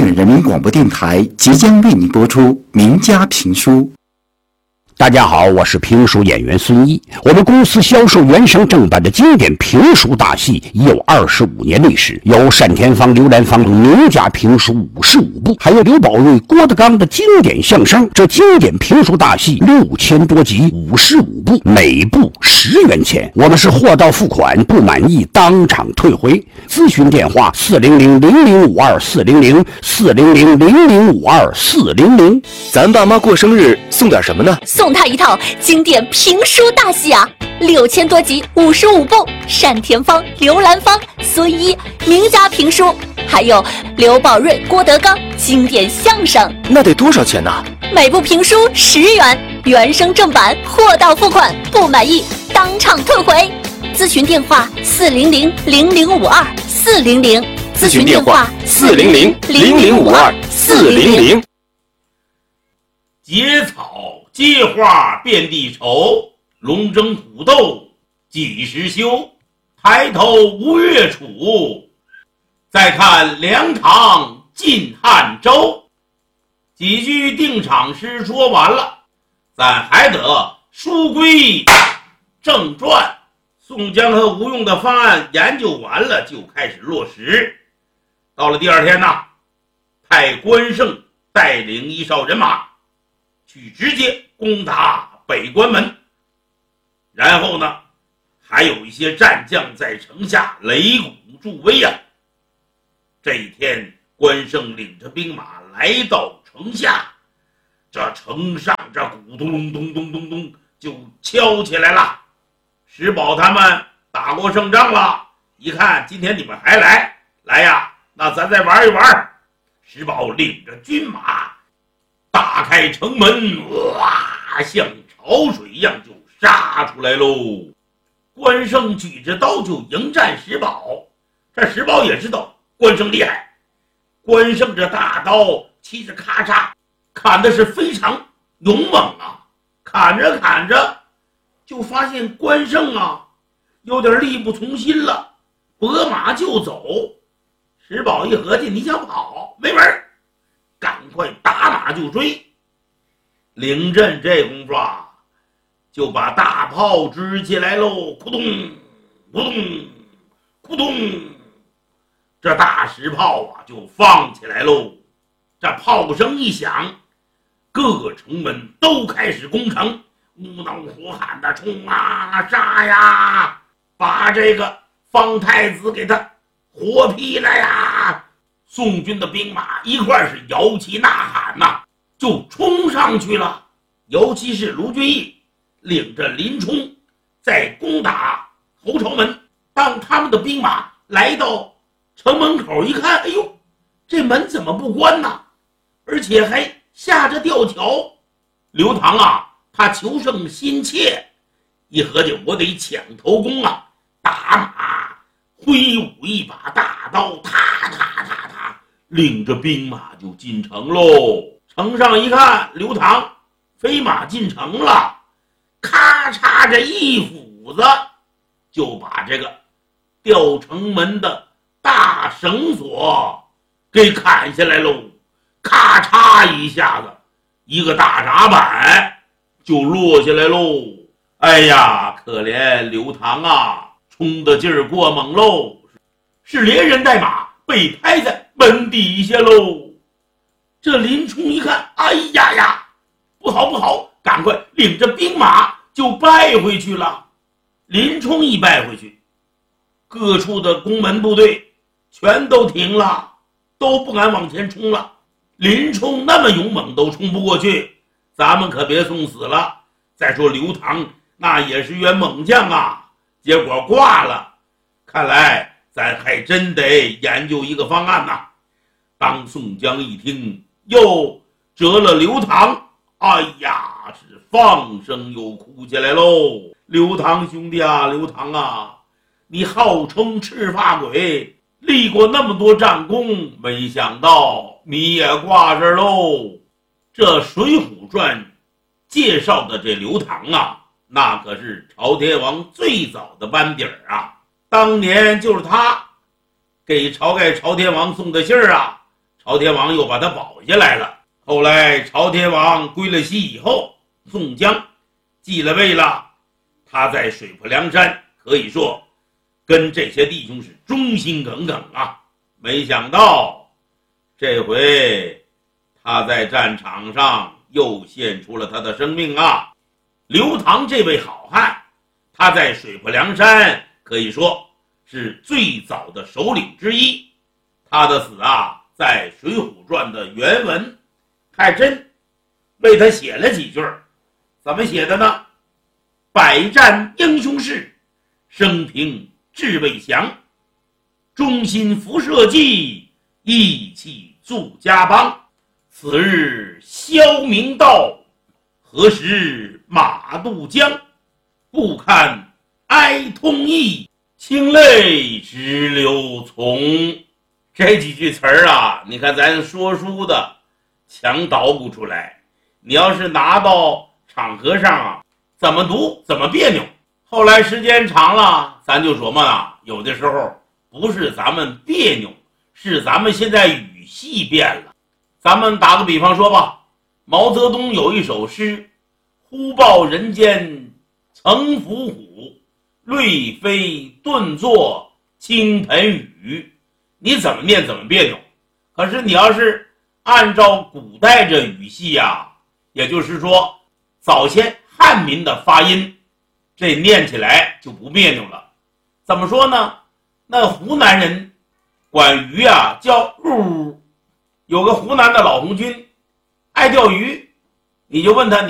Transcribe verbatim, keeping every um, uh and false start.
县人民广播电台即将为您播出名家评书。 大家好，我是评书演员孙一。我们公司销售原声正版的经典评书大戏已有二十五年历史，有单田芳、刘兰芳的名家评书五十五部，还有刘宝瑞、郭德纲的经典相声。这经典评书大戏六千多集，五十五部，每部十元钱。我们是货到付款，不满意当场退回。咨询电话：四零零零零五二四零零四零零零零五二四零零。 咱爸妈过生日送点什么呢？ 送他一套经典评书大戏啊，六千多集，五十五部，单田芳、刘兰芳、孙一名家评书，还有刘宝瑞、郭德纲经典相声。 那得多少钱呢？ 每部评书十元，原声正版，货到付款，不满意当场退回。咨询电话：四零零零零五二四零零。 咨询电话：四零零零零五二四零零。 结草接花遍地愁，龙争虎斗几时休？抬头吴越楚，再看梁唐晋汉周。几句定场诗说完了，咱还得书归正传。宋江和吴用的方案研究完了，就开始落实。到了第二天呢，派关胜带领一哨人马去直接攻打北关门，然后呢，还有一些战将在城下擂鼓助威啊。这一天，关胜领着兵马来到城下，这城上这鼓咚咚咚咚咚咚就敲起来了。石宝他们打过胜仗了，一看今天你们还来，来呀，那咱再玩一玩。石宝领着军马打开城门，哇，像潮水一样就杀出来喽。关胜举着刀就迎战石宝，这石宝也知道关胜厉害，关胜这大刀气着咔嚓砍的是非常勇猛啊。砍着砍着就发现关胜啊有点力不从心了，拨马就走。石宝一合计，你想跑没门，赶快打马就追。领阵这功夫啊，就把大炮支起来喽，咕咚咕咚咕咚，这大石炮啊就放起来喽。这炮声一响，各个城门都开始攻城，乌闹呼喊的冲啊杀呀，把这个方太子给他活劈了呀。宋军的兵马一块是摇旗呐喊呐、啊，就冲上去了。尤其是卢俊义领着林冲在攻打侯朝门，当他们的兵马来到城门口一看，哎呦，这门怎么不关呢？而且还下着吊桥。刘唐啊，他求胜心切，一合计我得抢头功啊，打马挥舞一把大刀，踏踏踏踏，领着兵马就进城喽。城上一看，刘唐飞马进城了，咔嚓这一斧子就把这个吊城门的大绳索给砍下来喽，咔嚓一下子一个大闸板就落下来喽。哎呀，可怜刘唐啊，冲的劲儿过猛喽，是连人带马被拍在门底下喽。这林冲一看，哎呀呀，不好不好，赶快领着兵马就败回去了。林冲一败回去，各处的宫门部队全都停了，都不敢往前冲了。林冲那么勇猛都冲不过去，咱们可别送死了。再说刘唐那也是员猛将啊，结果挂了。看来咱还真得研究一个方案呐。当宋江一听又折了刘唐，哎呀，是放声又哭起来喽。刘唐兄弟啊，刘唐啊，你号称赤发鬼，立过那么多战功，没想到你也挂这儿喽。这《水浒传》介绍的这刘唐啊，那可是朝天王最早的班底儿啊，当年就是他给晁盖朝天王送的信儿啊， 朝天王又把他保下来了。后来朝天王归了西以后，宋江继了位了，他在水泊梁山可以说跟这些弟兄是忠心耿耿啊。没想到这回他在战场上又献出了他的生命啊。刘唐这位好汉，他在水泊梁山可以说是最早的首领之一。他的死啊，在《水浒传》的原文还真为他写了几句。怎么写的呢？百战英雄事，生平志未降，忠心辐社稷，义气助家邦。此日萧明道，何时马渡江？不堪哀痛意，清泪直流从。这几句词儿啊，你看咱说书的强捣鼓出来，你要是拿到场合上啊，怎么读怎么别扭。后来时间长了，咱就琢磨了，有的时候不是咱们别扭，是咱们现在语系变了。咱们打个比方说吧，毛泽东有一首诗，忽报人间曾伏虎，瑞飞顿作倾盆雨。你怎么念怎么别扭。可是你要是按照古代这语系啊，也就是说早先汉民的发音，这念起来就不别扭了。怎么说呢？那湖南人管鱼啊叫入，有个湖南的老红军爱钓鱼，你就问他，